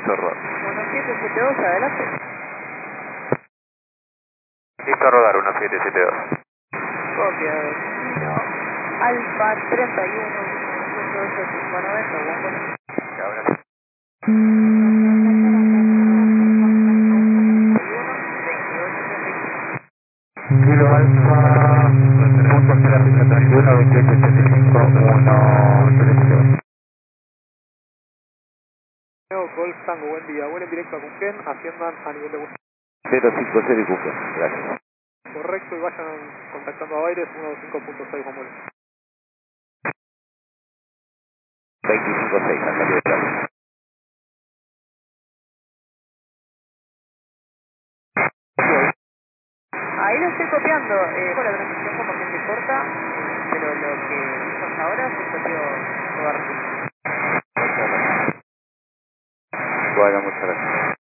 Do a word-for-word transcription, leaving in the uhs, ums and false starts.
Zorro. uno siete siete dos, adelante. Listo a rodar, uno siete siete dos. Copia, destino Alfa treinta y uno, punto ocho cinco noventa, Guapo. Ahora sí. Kilo Alfa, punto cero treinta y uno, veintiocho ochenta y cinco, uno siete siete dos. Golf Tango, buen día. Vuelen directo a Cunquén, asciendan a nivel de bus. cero cinco cero y Cuca, gracias. Correcto, y vayan contactando a Baires ciento veinticinco punto seis, Juan Manuel. veinticinco seis, a salir de clase. Ahí lo estoy copiando, eh, con la transmisión como que se corta, eh, pero lo que hizo hasta ahora se copió todo. Bueno, muchas gracias.